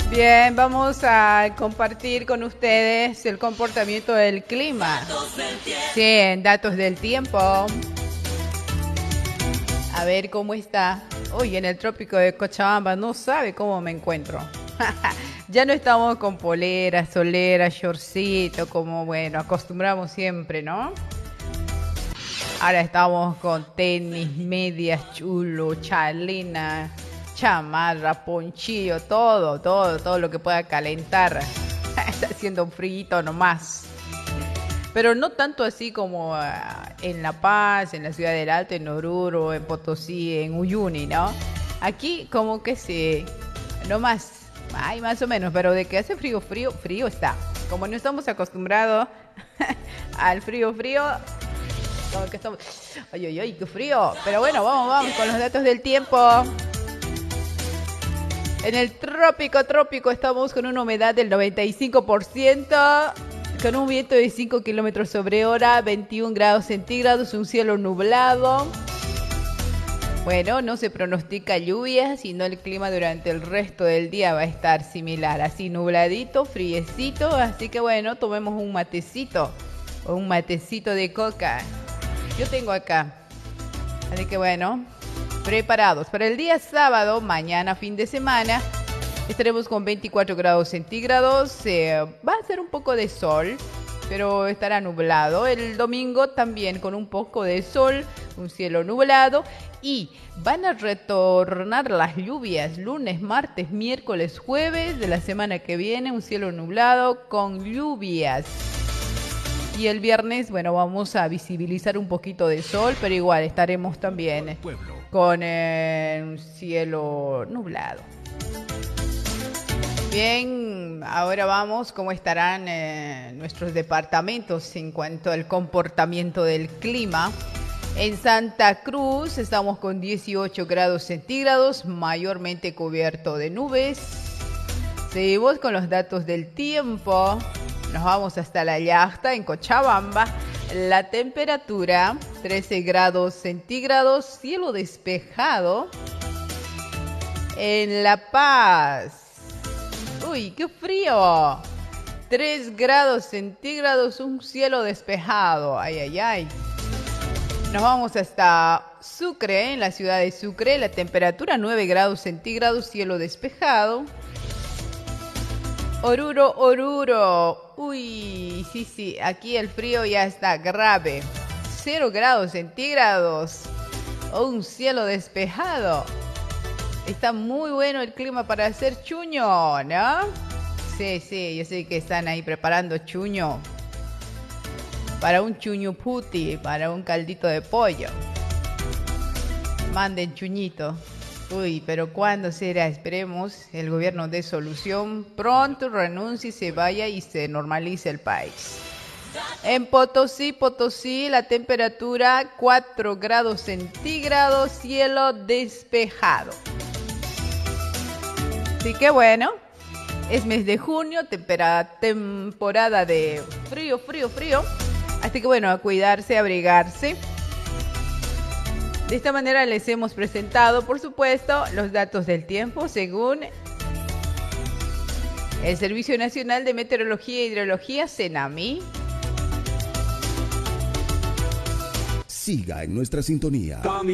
Bien, vamos a compartir con ustedes el comportamiento del clima. Sí, en datos del tiempo. A ver cómo está. Hoy en el trópico de Cochabamba no sabe cómo me encuentro. Ya no estamos con polera, solera, shortcito, como bueno, acostumbramos siempre, ¿no? Ahora estamos con tenis, medias, chulo, chalina, chamarra, ponchillo, todo lo que pueda calentar. Está haciendo un frío nomás. Pero no tanto así como en La Paz, en la Ciudad del Alto, en Oruro, en Potosí, en Uyuni, ¿no? Aquí como que sí, nomás, ay, más o menos, pero de que hace frío está. Como no estamos acostumbrados al frío, como que estamos, ay, qué frío. Pero bueno, vamos con los datos del tiempo. En el trópico estamos con una humedad del 95%, con un viento de 5 kilómetros sobre hora, 21 grados centígrados, un cielo nublado. Bueno, no se pronostica lluvia, sino el clima durante el resto del día va a estar similar, así nubladito, friecito, así que bueno, tomemos un matecito o un matecito de coca. Yo tengo acá, así que bueno, preparados para el día sábado, mañana fin de semana. Estaremos con 24 grados centígrados, va a ser un poco de sol, pero estará nublado. El domingo también con un poco de sol, un cielo nublado. Y van a retornar las lluvias lunes, martes, miércoles, jueves de la semana que viene. Un cielo nublado con lluvias. Y el viernes, bueno, vamos a visibilizar un poquito de sol, pero igual estaremos también con un cielo nublado. Bien, ahora vamos, ¿cómo estarán nuestros departamentos en cuanto al comportamiento del clima? En Santa Cruz estamos con 18 grados centígrados, mayormente cubierto de nubes. Seguimos con los datos del tiempo. Nos vamos hasta La Yacta, en Cochabamba. La temperatura, 13 grados centígrados, cielo despejado. En La Paz, uy, qué frío. 3 grados centígrados, un cielo despejado. Ay. Nos vamos hasta Sucre, en la ciudad de Sucre. La temperatura 9 grados centígrados, cielo despejado. Oruro. Uy, sí, aquí el frío ya está grave. 0 grados centígrados, un cielo despejado. Está muy bueno el clima para hacer chuño, ¿no? Sí, yo sé que están ahí preparando chuño. Para un chuño puti, para un caldito de pollo. Manden chuñito. Uy, pero ¿cuándo será? Esperemos el gobierno dé solución. Pronto renuncie, se vaya y se normalice el país. En Potosí, la temperatura 4 grados centígrados, cielo despejado. Así que bueno, es mes de junio, temporada de frío. Así que bueno, a cuidarse, a abrigarse. De esta manera les hemos presentado, por supuesto, los datos del tiempo según el Servicio Nacional de Meteorología e Hidrología, CENAMI. Siga en nuestra sintonía.